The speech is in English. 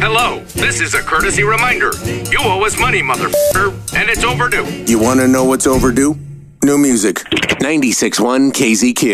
Hello, this is a courtesy reminder. You owe us money, motherfucker, and it's overdue. You want to know what's overdue? New music. 96.1 KZQ.